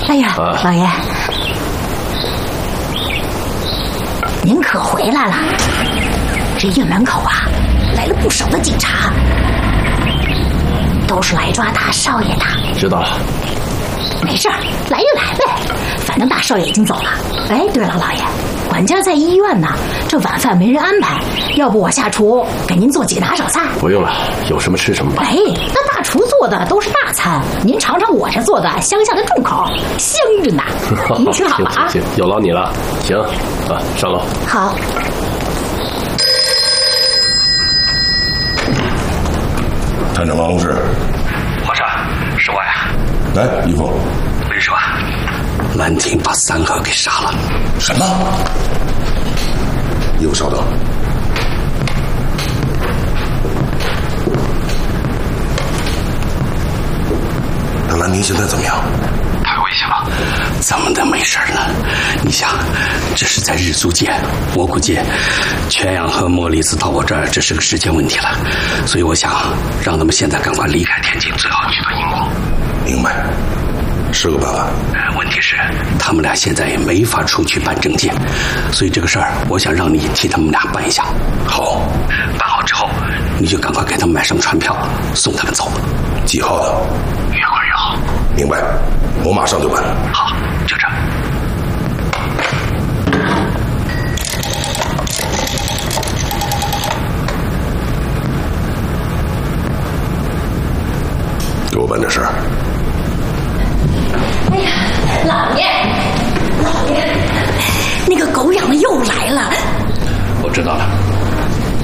哎呀，老爷，您可回来了。这院门口啊，来了不少的警察，都是来抓大少爷的。 知道了。 没事儿，来就来呗，反正大少爷已经走了。哎，对了，老爷，管家在医院呢，这晚饭没人安排，要不我下厨给您做几个拿手菜？ 不用了，有什么吃什么吧。 哎，那大厨做的都是大餐，您尝尝我这做的乡下的重口，香着呢。您听好了啊！ 行，有劳你了。行啊，上楼。 好。 探长王龙士， 皇上，是我呀。 来，义父。 没说，兰亭把三个给杀了。 什么？义父稍等。那兰亭现在怎么样？ 太危险了。怎么的没事呢？你想，这是在日租界，我估计全阳和莫里斯到我这儿，这是个时间问题了。所以我想让他们现在赶快离开天津，最好去到英国。 明白，是个办法。 问题是，他们俩现在也没法出去办证件，所以这个事儿，我想让你替他们俩办一下。 好， 办好之后，你就赶快给他们买上船票，送他们走。 几号的？ 越快越好。 明白，我马上就办。 好，就这。 给我办点事儿。 哎呀，老爷，那个狗养的又来了。 我知道了。